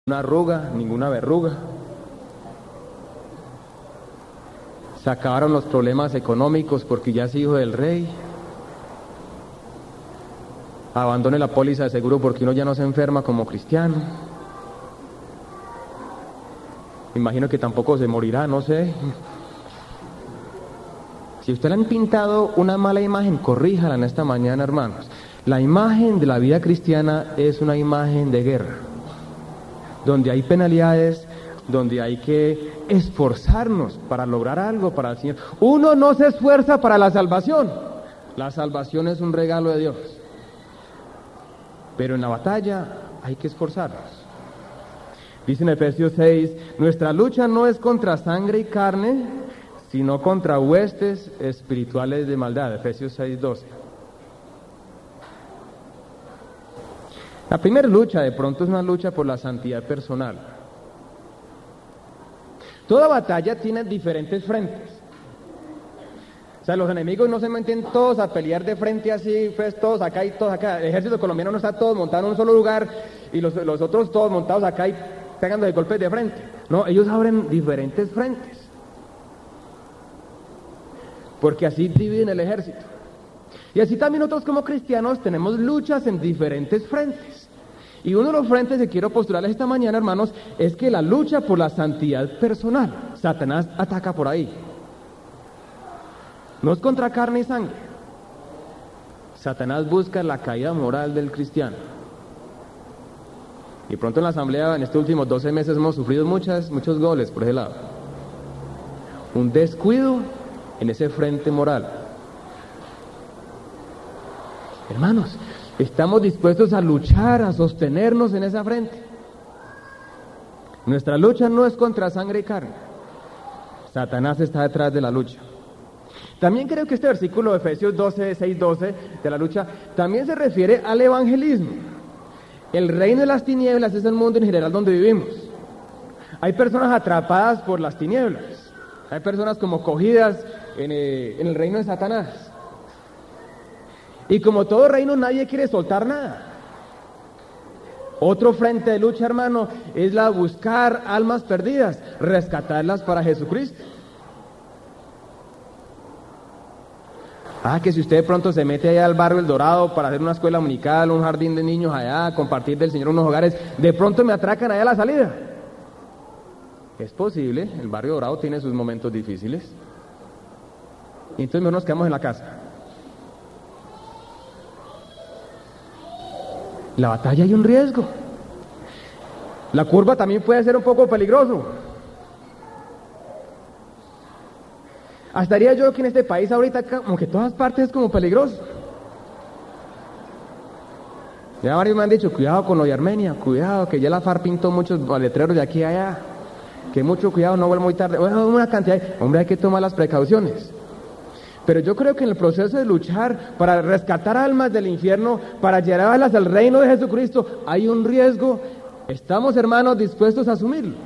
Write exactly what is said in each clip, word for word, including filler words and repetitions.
Una arruga, ninguna verruga. Se acabaron los problemas económicos porque ya es hijo del rey. Abandone la póliza de seguro porque uno ya no se enferma como cristiano. Imagino que tampoco se morirá, no sé. Si usted le han pintado una mala imagen, corríjala en esta mañana, hermanos. La imagen de la vida cristiana es una imagen de guerra, donde hay penalidades, donde hay que esforzarnos para lograr algo para el Señor. Uno no se esfuerza para la salvación. La salvación es un regalo de Dios. Pero en la batalla hay que esforzarnos. Dice en Efesios seis, nuestra lucha no es contra sangre y carne, sino contra huestes espirituales de maldad. Efesios seis, doce. La primera lucha de pronto es una lucha por la santidad personal. Toda batalla tiene diferentes frentes. O sea, los enemigos no se meten todos a pelear de frente así, pues todos acá y todos acá. El ejército colombiano no está todos montados en un solo lugar y los, los otros todos montados acá y pegando de golpes de frente. No, ellos abren diferentes frentes. Porque así dividen el ejército. Y así también nosotros como cristianos tenemos luchas en diferentes frentes. Y uno de los frentes que quiero postularles esta mañana, hermanos, es que la lucha por la santidad personal. Satanás ataca por ahí. No es contra carne y sangre. Satanás busca la caída moral del cristiano. Y pronto en la asamblea, en estos últimos doce meses, hemos sufrido muchas, muchos goles por ese lado. Un descuido en ese frente moral. Hermanos, estamos dispuestos a luchar, a sostenernos en esa frente. Nuestra lucha no es contra sangre y carne. Satanás está detrás de la lucha. También creo que este versículo de Efesios doce, seis, doce, de la lucha, también se refiere al evangelismo. El reino de las tinieblas es el mundo en general donde vivimos. Hay personas atrapadas por las tinieblas. Hay personas como cogidas en, eh, en el reino de Satanás. Y como todo reino, nadie quiere soltar nada. Otro frente de lucha, hermano, es la de buscar almas perdidas, rescatarlas para Jesucristo. Ah, que si usted de pronto se mete allá al barrio El Dorado para hacer una escuela dominical, un jardín de niños allá, compartir del Señor unos hogares, de pronto me atracan allá a la salida. Es posible, el barrio Dorado tiene sus momentos difíciles. Y entonces mejor nos quedamos en la casa. La batalla hay un riesgo. La curva también puede ser un poco peligroso. Hasta diría yo que en este país ahorita, como que todas partes es como peligroso. Ya varios me han dicho, cuidado con lo de Armenia, cuidado, que ya la FARC pintó muchos letreros de aquí a allá, que mucho cuidado, no vuelva muy tarde. Bueno, una cantidad de... Hombre, hay que tomar las precauciones. Pero yo creo que en el proceso de luchar para rescatar almas del infierno, para llevarlas al reino de Jesucristo, hay un riesgo. ¿Estamos, hermanos, dispuestos a asumirlo?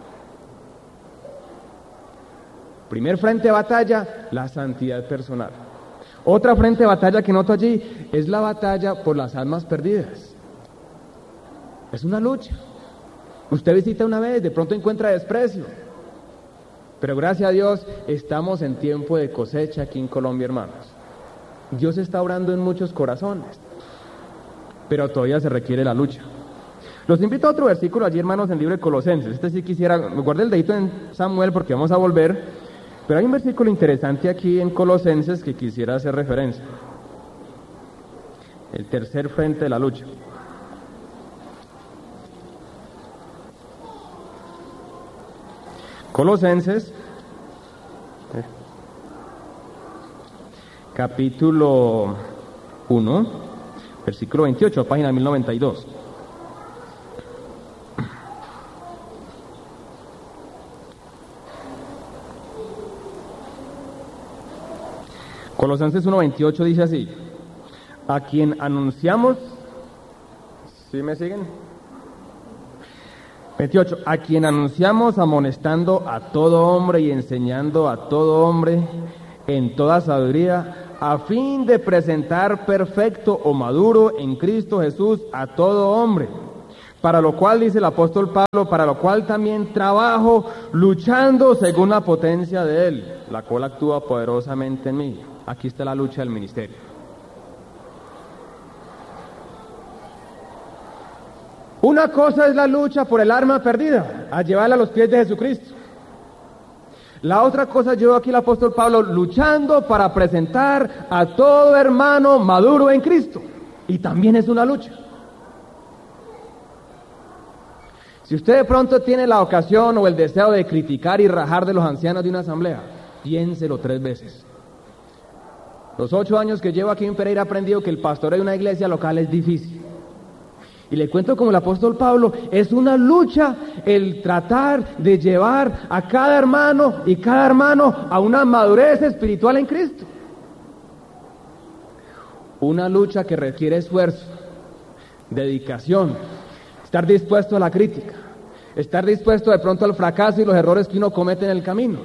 Primer frente de batalla, la santidad personal. Otra frente de batalla que noto allí es la batalla por las almas perdidas. Es una lucha. Usted visita una vez, de pronto encuentra desprecio. Pero gracias a Dios estamos en tiempo de cosecha aquí en Colombia, hermanos. Dios está obrando en muchos corazones, pero todavía se requiere la lucha. Los invito a otro versículo allí, hermanos, en el libro de Colosenses. Este sí quisiera, guarde el dedito en Samuel porque vamos a volver. Pero hay un versículo interesante aquí en Colosenses que quisiera hacer referencia. El tercer frente de la lucha. Colosenses, eh, capítulo uno, versículo veintiocho, página mil noventa y dos. Colosenses uno veintiocho dice así: a quien anunciamos, ¿sí me siguen? veintiocho, a quien anunciamos amonestando a todo hombre y enseñando a todo hombre en toda sabiduría, a fin de presentar perfecto o maduro en Cristo Jesús a todo hombre. para lo cual, dice el apóstol Pablo, para lo cual también trabajo, luchando según la potencia de Él, la cual actúa poderosamente en mí. Aquí está la lucha del ministerio. Una cosa es la lucha por el alma perdida, a llevarla a los pies de Jesucristo. La otra cosa llevó aquí el apóstol Pablo, luchando para presentar a todo hermano maduro en Cristo. Y también es una lucha. Si usted de pronto tiene la ocasión o el deseo de criticar y rajar de los ancianos de una asamblea, piénselo tres veces. Los ocho años que llevo aquí en Pereira he aprendido que el pastoreo de una iglesia local es difícil. Y le cuento como el apóstol Pablo, es una lucha el tratar de llevar a cada hermano y cada hermano a una madurez espiritual en Cristo. Una lucha que requiere esfuerzo, dedicación, estar dispuesto a la crítica, estar dispuesto de pronto al fracaso y los errores que uno comete en el camino.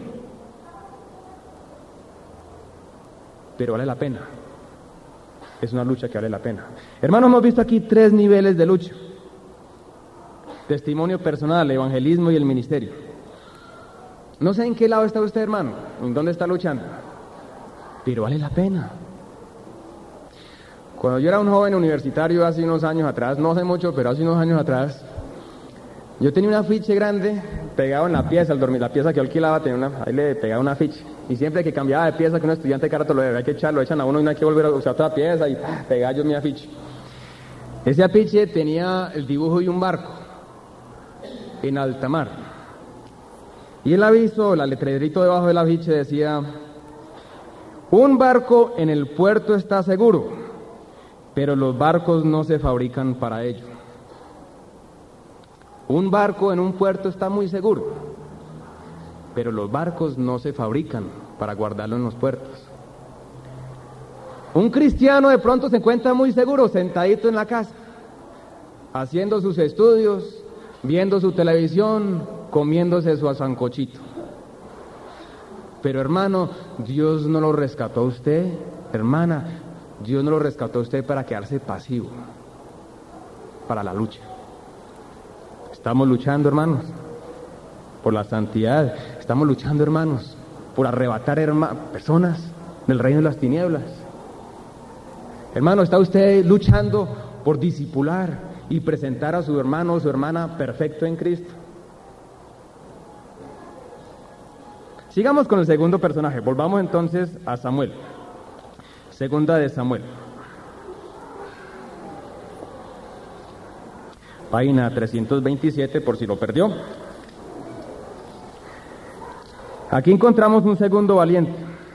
Pero vale la pena. Es una lucha que vale la pena. Hermanos, hemos visto aquí tres niveles de lucha. Testimonio personal, evangelismo y el ministerio. No sé en qué lado está usted, hermano, en dónde está luchando, pero vale la pena. Cuando yo era un joven universitario hace unos años atrás, no hace mucho, pero hace unos años atrás, yo tenía un afiche grande pegado en la pieza, el dormir, la pieza que yo alquilaba, tenía una, ahí le pegaba un afiche. Y siempre que cambiaba de pieza, que un estudiante carato lo hay que echar, lo echan a uno y no hay que volver a usar otra pieza y pegaba yo mi afiche. Ese afiche tenía el dibujo de un barco en alta mar. Y el aviso, la letrerito debajo del afiche decía: un barco en el puerto está seguro, pero los barcos no se fabrican para ello. Un barco en un puerto está muy seguro, pero los barcos no se fabrican para guardarlo en los puertos. Un cristiano de pronto se encuentra muy seguro, sentadito en la casa, haciendo sus estudios, viendo su televisión, comiéndose su sancochito. Pero hermano, Dios no lo rescató a usted, hermana, Dios no lo rescató a usted para quedarse pasivo, para la lucha. Estamos luchando, hermanos, por la santidad. Estamos luchando, hermanos, por arrebatar herma- personas del reino de las tinieblas. Hermano, ¿está usted luchando por discipular y presentar a su hermano o su hermana perfecto en Cristo? Sigamos con el segundo personaje. Volvamos entonces a Samuel. Segunda de Samuel. Página trescientos veintisiete, por si lo perdió. Aquí encontramos un segundo valiente.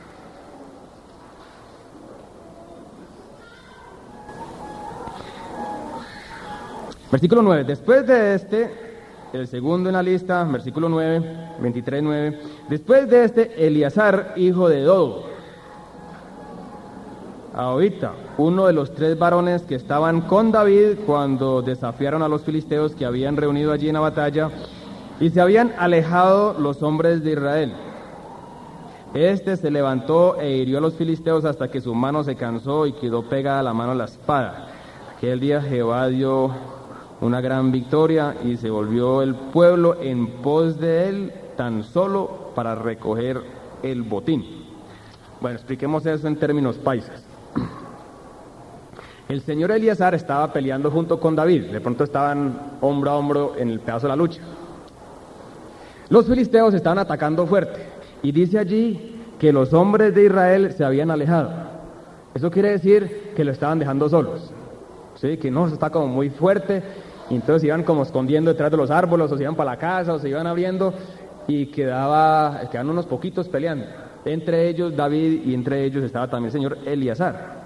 Versículo nueve. Después de este, el segundo en la lista, versículo nueve, veintitrés, nueve. Después de este, Eleazar, hijo de Dodo, ahorita, uno de los tres varones que estaban con David cuando desafiaron a los filisteos que habían reunido allí en la batalla y se habían alejado los hombres de Israel. Este se levantó e hirió a los filisteos hasta que su mano se cansó y quedó pegada la mano a la espada. Aquel día Jehová dio una gran victoria y se volvió el pueblo en pos de él tan solo para recoger el botín. Bueno, expliquemos eso en términos paisas. El señor Eleazar estaba peleando junto con David, de pronto estaban hombro a hombro en el pedazo de la lucha. Los filisteos estaban atacando fuerte, y dice allí que los hombres de Israel se habían alejado. Eso quiere decir que lo estaban dejando solos, ¿sí? Que no, está como muy fuerte, y entonces se iban como escondiendo detrás de los árboles, o se iban para la casa, o se iban abriendo, y quedaba, quedaban unos poquitos peleando. Entre ellos David, y entre ellos estaba también el señor Eleazar.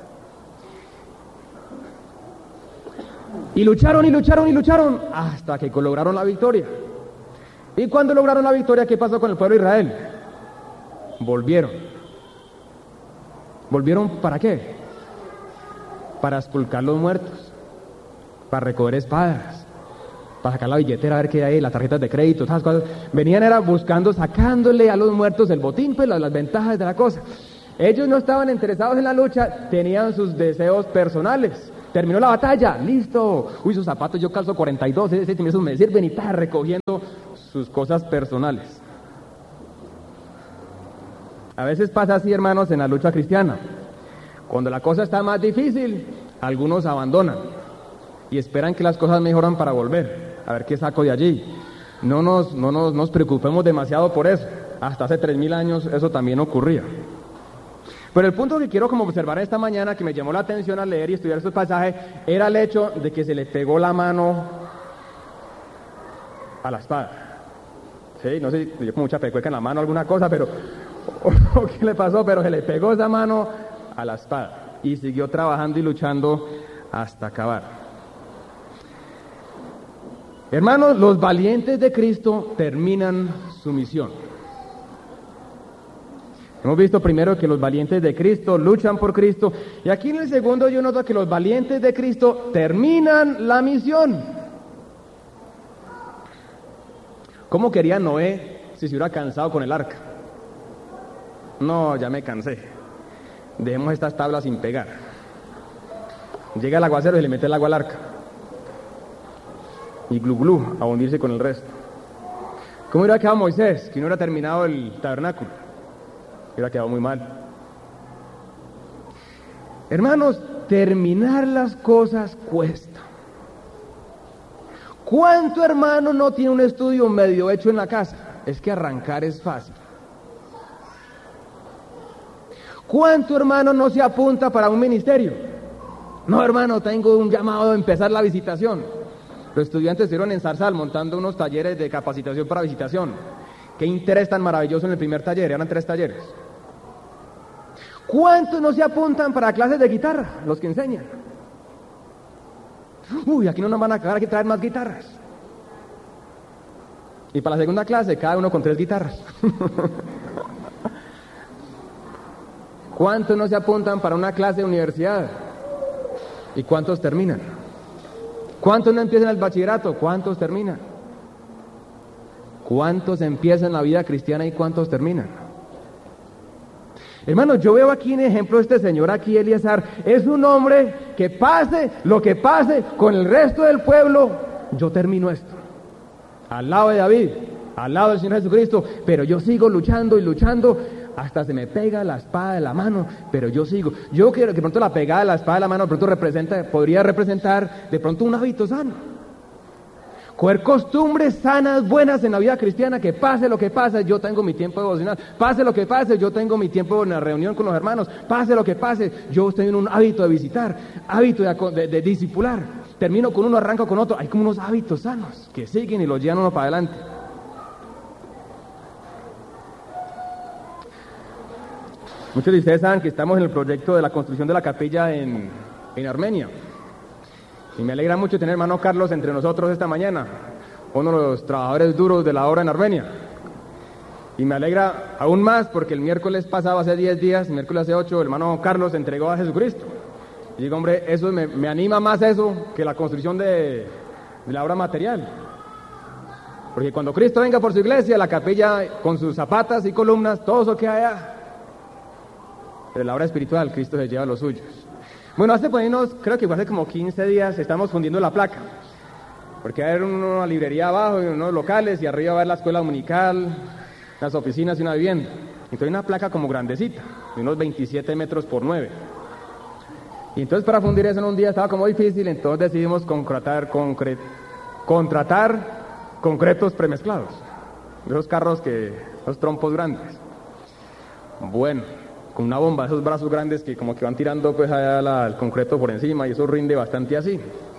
Y lucharon y lucharon y lucharon hasta que lograron la victoria. Y cuando lograron la victoria, ¿qué pasó con el pueblo de Israel? Volvieron. ¿Volvieron para qué? Para expulcar los muertos, para recoger espadas, para sacar la billetera, a ver qué hay, las tarjetas de crédito, esas cosas. Venían era buscando, sacándole a los muertos el botín, pues las, las ventajas de la cosa. Ellos no estaban interesados en la lucha, tenían sus deseos personales. Terminó la batalla, listo. Uy, sus zapatos yo calzo cuarenta y dos, esos me sirven y está recogiendo sus cosas personales. A veces pasa así, hermanos, en la lucha cristiana. Cuando la cosa está más difícil, algunos abandonan y esperan que las cosas mejoran para volver. A ver qué saco de allí. No nos, no nos, nos preocupemos demasiado por eso. Hasta hace tres mil años eso también ocurría. Pero el punto que quiero como observar esta mañana, que me llamó la atención al leer y estudiar estos pasajes, era el hecho de que se le pegó la mano a la espada. Sí, no sé, yo con mucha pecueca en la mano alguna cosa, pero o qué le pasó, pero se le pegó esa mano a la espada y siguió trabajando y luchando hasta acabar. Hermanos, los valientes de Cristo terminan su misión. Hemos visto primero que los valientes de Cristo luchan por Cristo, y aquí en el segundo yo noto que los valientes de Cristo terminan la misión. ¿Cómo quería Noé si se hubiera cansado con el arca? No, ya me cansé. Dejemos estas tablas sin pegar. Llega el aguacero y le mete el agua al arca. Y glu glu, a hundirse con el resto. ¿Cómo hubiera quedado Moisés, que no hubiera terminado el tabernáculo? Hubiera quedado muy mal. Hermanos, terminar las cosas cuesta. ¿Cuánto hermano no tiene un estudio medio hecho en la casa? Es que arrancar es fácil. ¿Cuánto hermano no se apunta para un ministerio? No, hermano, tengo un llamado a empezar la visitación. Los estudiantes estuvieron en Zarzal montando unos talleres de capacitación para visitación. Qué interés tan maravilloso en el primer taller, eran tres talleres. ¿Cuántos no se apuntan para clases de guitarra? Los que enseñan. Uy, aquí no nos van a acabar, hay que traer más guitarras. Y para la segunda clase, cada uno con tres guitarras. ¿Cuántos no se apuntan para una clase de universidad? ¿Y cuántos terminan? ¿Cuántos no empiezan el bachillerato? ¿Cuántos terminan? ¿Cuántos empiezan la vida cristiana y cuántos terminan? Hermanos, yo veo aquí un ejemplo de este señor aquí, Eliezer. Es un hombre que pase lo que pase con el resto del pueblo, yo termino esto. Al lado de David, al lado del Señor Jesucristo, pero yo sigo luchando y luchando hasta se me pega la espada de la mano, pero yo sigo. Yo quiero que de pronto la pegada de la espada de la mano de pronto representa, podría representar de pronto un hábito sano. Coger costumbres sanas, buenas en la vida cristiana, que pase lo que pase, yo tengo mi tiempo devocional, pase lo que pase, yo tengo mi tiempo en la reunión con los hermanos, pase lo que pase, yo estoy en un hábito de visitar, hábito de, de, de discipular, termino con uno, arranco con otro, hay como unos hábitos sanos que siguen y los llevan uno para adelante. Muchos de ustedes saben que estamos en el proyecto de la construcción de la capilla en, en Armenia. Y me alegra mucho tener hermano Carlos entre nosotros esta mañana, uno de los trabajadores duros de la obra en Armenia. Y me alegra aún más porque el miércoles pasado, hace diez días, el miércoles hace ocho, el hermano Carlos entregó a Jesucristo. Y digo, hombre, eso me, me anima más eso que la construcción de, de la obra material. Porque cuando Cristo venga por su iglesia, la capilla con sus zapatas y columnas, todo eso queda allá. Pero la obra espiritual, Cristo se lleva a los suyos. Bueno, hace ponernos, creo que hace como quince días, estamos fundiendo la placa. Porque hay una librería abajo y unos locales y arriba va a haber la escuela dominical, las oficinas y una vivienda. Entonces hay una placa como grandecita, de unos veintisiete metros por nueve. Y entonces para fundir eso en un día estaba como difícil, entonces decidimos contratar, concre, contratar concretos premezclados. De esos carros que, esos trompos grandes. Bueno, con una bomba, esos brazos grandes que como que van tirando pues allá la, el concreto por encima y eso rinde bastante así.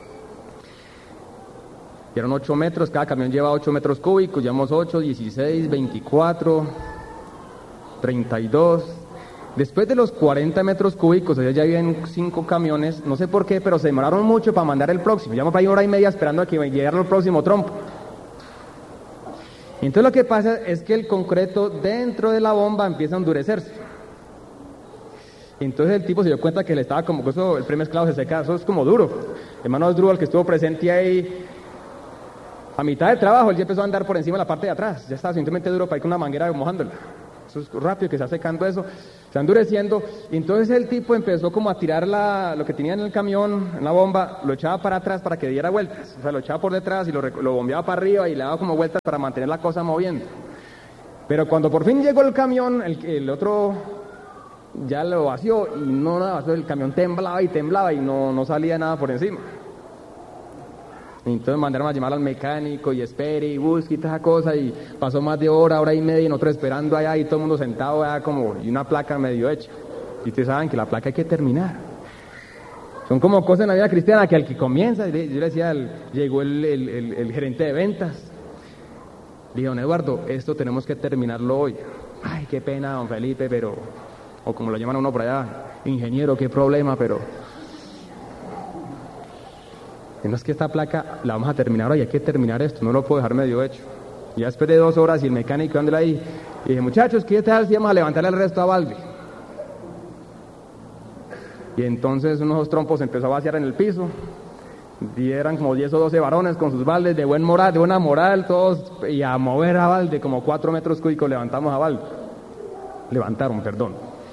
Y eran ocho metros, cada camión lleva ocho metros cúbicos, llevamos ocho, dieciséis, veinticuatro, treinta y dos. Después de los cuarenta metros cúbicos, allá ya habían cinco camiones, no sé por qué, pero se demoraron mucho para mandar el próximo. Llevamos para ahí una hora y media esperando a que llegara el próximo trompo. Y entonces lo que pasa es que el concreto dentro de la bomba empieza a endurecerse. Entonces el tipo se dio cuenta que le estaba como, eso, el premezclado se seca, eso es como duro. El hermano Drúbal, que estuvo presente ahí, a mitad del trabajo, él ya empezó a andar por encima de la parte de atrás, ya estaba suficientemente duro para ir con una manguera mojándolo. Eso es rápido que se está secando eso. está endureciendo. Y entonces el tipo empezó como a tirar la, lo que tenía en el camión, en la bomba, lo echaba para atrás para que diera vueltas. O sea, lo echaba por detrás y lo, lo bombeaba para arriba y le daba como vueltas para mantener la cosa moviendo. Pero cuando por fin llegó el camión, el, el otro ya lo vació y no nada vació, el camión temblaba y temblaba y no, no salía nada por encima. Y entonces mandaron a llamar al mecánico y espere y busque y toda esa cosa, y pasó más de hora, hora y media y nosotros esperando allá y todo el mundo sentado allá como, y una placa medio hecha. Y ustedes saben que la placa hay que terminar. Son como cosas en la vida cristiana que al que comienza, yo le decía, el, llegó el, el, el, el gerente de ventas, le dije, don Eduardo, esto tenemos que terminarlo hoy. Ay, qué pena, don Felipe, pero, o como lo llaman a uno por allá, ingeniero, qué problema, pero... No es que esta placa la vamos a terminar hoy, hay que terminar esto, no lo puedo dejar medio hecho. Ya esperé dos horas y el mecánico dándole ahí. Y dije, muchachos, ¿qué tal si vamos a levantarle el resto a balde? Y entonces unos dos trompos empezó a vaciar en el piso. Y eran como diez o doce varones con sus baldes de buen moral, de buena moral, todos, y a mover a balde, como cuatro metros cúbicos levantamos a balde. Levantaron, perdón.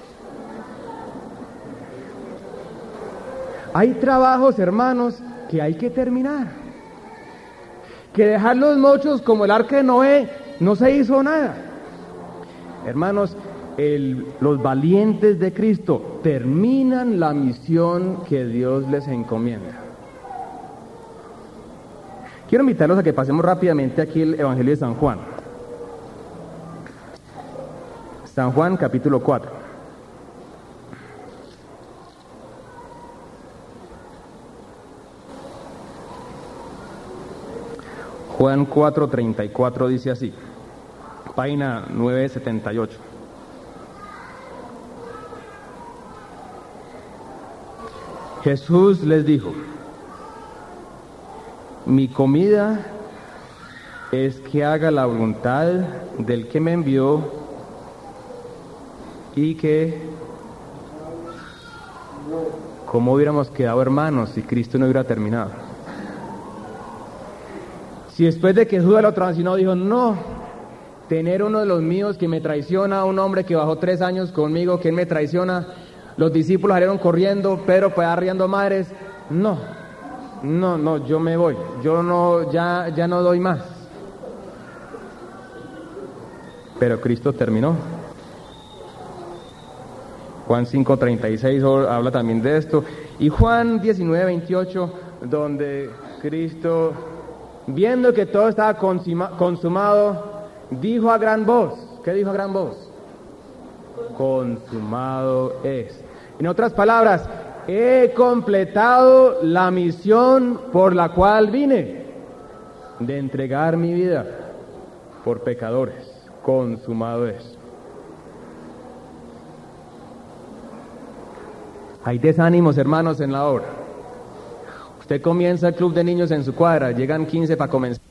Hay trabajos, hermanos, que hay que terminar. Que dejar los mochos como el arca de Noé no se hizo nada. Hermanos, el, los valientes de Cristo terminan la misión que Dios les encomienda. Quiero invitarlos a que pasemos rápidamente aquí el Evangelio de San Juan. San Juan capítulo cuatro. Juan cuatro treinta y cuatro dice así, página novecientos setenta y ocho. Jesús les dijo, mi comida es que haga la voluntad del que me envió y que, ¿cómo hubiéramos quedado hermanos si Cristo no hubiera terminado? Si después de que Judas lo traicionó dijo, no, tener uno de los míos que me traiciona, un hombre que bajó tres años conmigo, que él me traiciona, los discípulos salieron corriendo, Pedro fue arriando madres, no, no, no, yo me voy, yo no, ya, ya no doy más. Pero Cristo terminó. Juan cinco treinta y seis habla también de esto, y Juan diecinueve veintiocho, donde Cristo, viendo que todo estaba consuma, consumado, dijo a gran voz, ¿qué dijo a gran voz? Consumado es. En otras palabras, he completado la misión por la cual vine, de entregar mi vida por pecadores. Consumado es. Hay desánimos, hermanos, en la obra. Usted comienza el club de niños en su cuadra, llegan quince para comenzar.